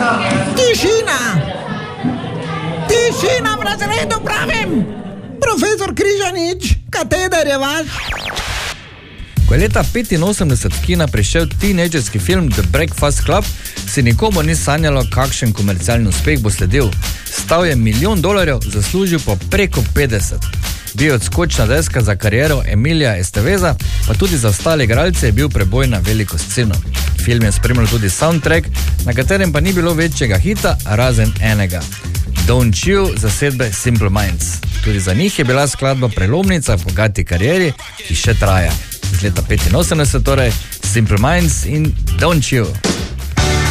Tišina v razredu, pravim! Profesor Križanič, kateder je vaš? Ko je leta 85 v kina prišel teenagerski film The Breakfast Club, si nikomu ni sanjalo, kakšen komercialni uspeh bo sledil. Stal je $1 milijon, zaslužil pa preko 50. Bil odskočna deska za kariero Emilija Esteveza, pa tudi za ostale igralce je bil preboj na veliko sceno. Film je spremljal tudi soundtrack, na katerem pa ni bilo večjega hita, razen enega. Don't Chill zasedbe Simple Minds. Tudi za njih je bila skladba prelomnica v bogati karieri, ki še traja. Z leta 85 torej Simple Minds in Don't Chill.